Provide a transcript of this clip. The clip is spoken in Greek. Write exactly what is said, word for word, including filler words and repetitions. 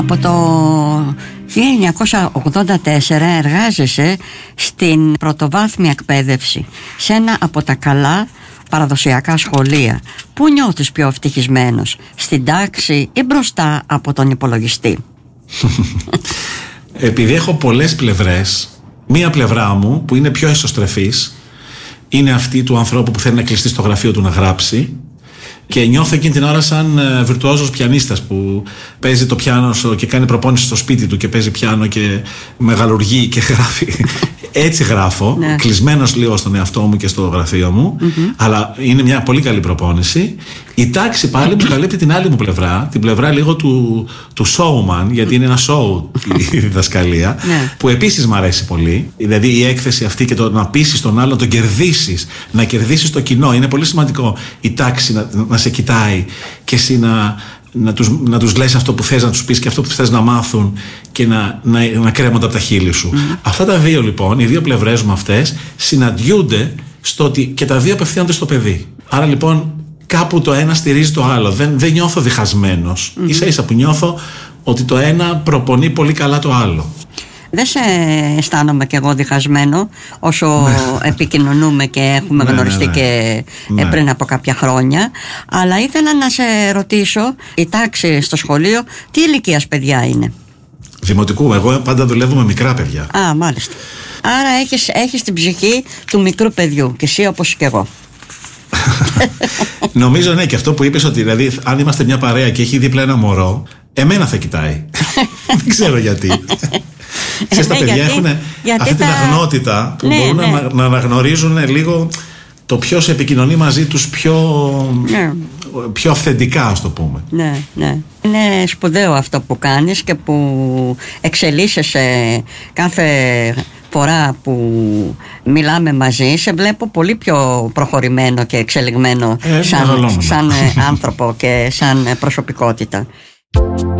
Από το χίλια εννιακόσια ογδόντα τέσσερα εργάζεσαι στην πρωτοβάθμια εκπαίδευση σε ένα από τα καλά παραδοσιακά σχολεία. Πού νιώθεις πιο ευτυχισμένος, στην τάξη ή μπροστά από τον υπολογιστή? Επειδή έχω πολλές πλευρές, μία πλευρά μου που είναι πιο εσωστρεφής είναι αυτή του ανθρώπου που θέλει να κλειστεί στο γραφείο του να γράψει, και νιώθω εκείνη την ώρα σαν ε, βιρτουόζος πιανίστας που παίζει το πιάνο και κάνει προπόνηση στο σπίτι του και παίζει πιάνο και μεγαλουργεί και γράφει. Έτσι γράφω, ναι. Κλεισμένος λίγο στον εαυτό μου και στο γραφείο μου, mm-hmm. αλλά είναι μια πολύ καλή προπόνηση. Η τάξη πάλι μου καλύπτει την άλλη μου πλευρά, την πλευρά λίγο του, του showman, γιατί είναι ένα show η διδασκαλία, που επίσης μου αρέσει πολύ. Δηλαδή η έκθεση αυτή και το να πείσεις τον άλλον, να τον κερδίσεις, να κερδίσεις το κοινό. Είναι πολύ σημαντικό η τάξη να, να σε κοιτάει και εσύ να, να, τους, να τους λες αυτό που θες να τους πεις και αυτό που θες να μάθουν και να, να, να κρέμονται από τα χείλη σου. Mm. Αυτά τα δύο λοιπόν, οι δύο πλευρές μου αυτές, συναντιούνται στο ότι και τα δύο απευθύνονται στο παιδί. Άρα λοιπόν κάπου το ένα στηρίζει το άλλο. Δεν, δεν νιώθω διχασμένος. Mm-hmm. Ίσα ίσα που νιώθω ότι το ένα προπονεί πολύ καλά το άλλο. Δεν σε αισθάνομαι κι εγώ διχασμένο όσο επικοινωνούμε και έχουμε γνωριστεί ναι, ναι, ναι. και ναι. πριν από κάποια χρόνια. Αλλά ήθελα να σε ρωτήσω, η τάξη στο σχολείο τι ηλικίας παιδιά είναι? Δημοτικού. Εγώ πάντα δουλεύω με μικρά παιδιά. Α, μάλιστα. Άρα έχεις, έχεις την ψυχή του μικρού παιδιού και εσύ όπως και εγώ. Νομίζω ναι, και αυτό που είπες, ότι δηλαδή αν είμαστε μια παρέα και έχει δίπλα ένα μωρό, εμένα θα κοιτάει. Δεν ξέρω γιατί. Ξέρεις, τα παιδιά έχουν αυτή την αγνότητα που ναι, μπορούν ναι. Να, να αναγνωρίζουν λίγο το ποιος επικοινωνεί μαζί τους πιο, ναι. πιο αυθεντικά, ας το πούμε. Ναι, ναι. Είναι σπουδαίο αυτό που κάνεις και που εξελίσσεσαι κάθε φορά που μιλάμε μαζί. Σε βλέπω πολύ πιο προχωρημένο και εξελιγμένο ε, σαν, σαν άνθρωπο και σαν προσωπικότητα.